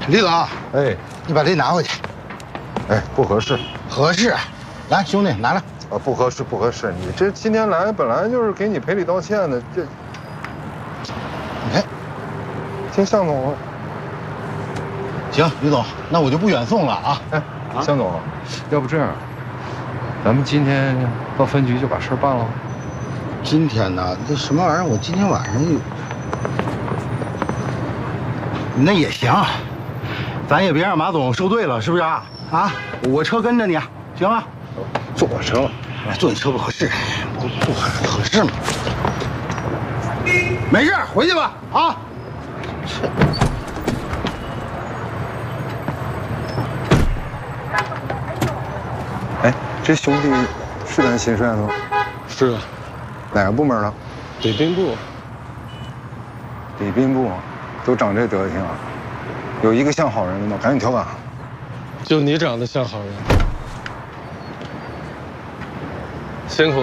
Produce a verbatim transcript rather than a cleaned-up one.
李总， 哎， 你把这拿回去。 哎，不合适， 合适。来，兄弟，拿来。 啊，不合适，不合适。你这今天来本来就是给你赔礼道歉的，这， 你看， 听向总了。 行，李总，那我就不远送了啊。 哎，啊、向总，要不这样，咱们今天到分局就把事儿办了。 今天呢，这什么玩意儿？我今天晚上有，那也行，咱也别让马总受罪了，是不是啊？啊，我车跟着你，行吗？ 坐我车吧， 坐你车不合适，不不合适吗？没事，回去吧，啊。 哎，这兄弟是咱新帅的吗？ 是啊。 哪个部门的？ 礼宾部。 礼宾部，都长这德行啊？有一个像好人的吗？赶紧调岗。 就你长得像好人。辛苦。